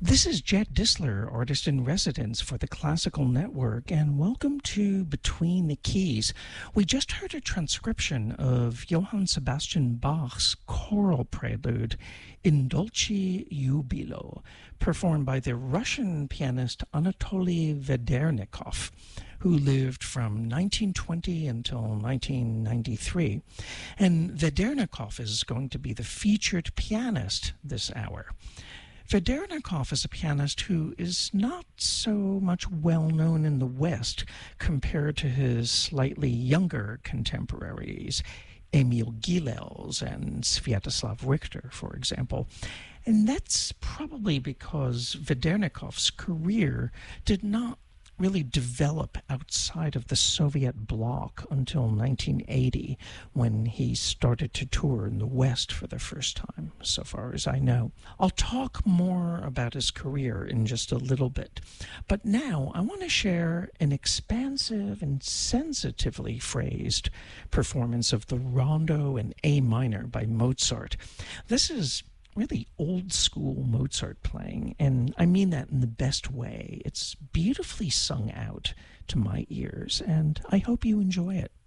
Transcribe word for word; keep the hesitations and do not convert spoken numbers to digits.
This is Jed Disler, artist in residence for the Classical Network, and welcome to Between the Keys. We just heard a transcription of Johann Sebastian Bach's choral prelude, In Dulci Jubilo, performed by the Russian pianist Anatoly Vedernikov, who lived from nineteen twenty until nineteen ninety-three. And Vedernikov is going to be the featured pianist this hour. Vedernikov is a pianist who is not so much well known in the West compared to his slightly younger contemporaries, Emil Gilels and Sviatoslav Richter, for example. And that's probably because Vedernikov's career did not really develop outside of the Soviet bloc until nineteen eighty, when he started to tour in the West for the first time, so far as I know. I'll talk more about his career in just a little bit, but now I want to share an expansive and sensitively phrased performance of the Rondo in A minor by Mozart. This is really old school Mozart playing, and I mean that in the best way. It's beautifully sung out to my ears, and I hope you enjoy it.